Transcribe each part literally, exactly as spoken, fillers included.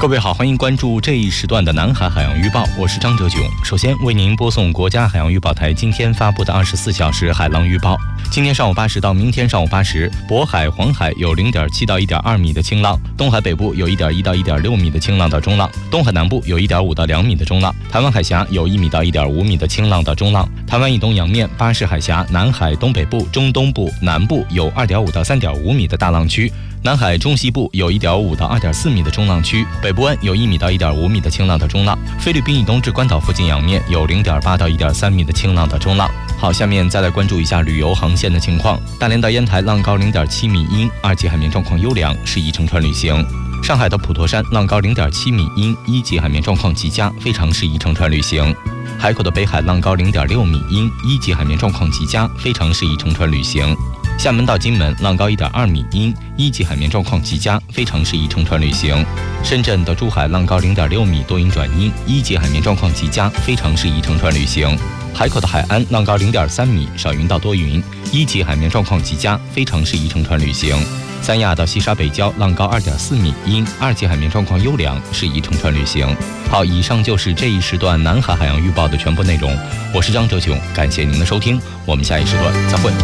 各位好，欢迎关注这一时段的南海海洋预报，我是张哲炯。首先为您播送国家海洋预报台今天发布的二十四小时海浪预报。今天上午八时到明天上午八时，渤海、黄海有 零点七到一点二米的轻浪，东海北部有一点一到一点六米的轻浪到中浪，东海南部有一点五到两米的中浪，台湾海峡有一米到一点五米的轻浪到中浪，台湾以东洋面、巴士海峡、南海东北部、中东部、南部有二点五到三点五米的大浪区。南海中西部有一点五到二点四米的中浪区，北部湾有一米到一点五米的轻浪到中浪，菲律宾以东至关岛附近洋面有 零点八到一点三米的轻浪到中浪。好，下面再来关注一下旅游航线的情况。大连到烟台浪高 零点七米阴，二级海面状况优良，适宜乘船旅行。上海到普陀山浪高 零点七米阴，一级海面状况极佳，非常适宜乘船旅行。海口的北海浪高 零点六米阴，一级海面状况极佳，非常适宜乘船旅行。厦门到金门浪高 一点二米阴，一级海面状况极佳，非常适宜乘船旅行。深圳到珠海浪高 零点六米，多云转阴，一级海面状况极佳，非常适宜乘船旅行。海口的海安浪高 零点三米，少云到多云，一级海面状况极佳，非常适宜乘船旅行。三亚到西沙北礁浪高 二点四米阴，二级海面状况优良，适宜乘船旅行。好，以上就是这一时段南海海洋预报的全部内容。我是张哲炯，感谢您的收听，我们下一时段再会。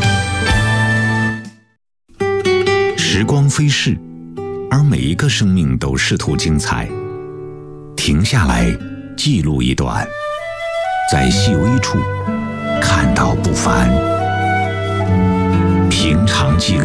时光飞逝，而每一个生命都试图精彩。停下来，记录一段，在细微处看到不凡。平常记录。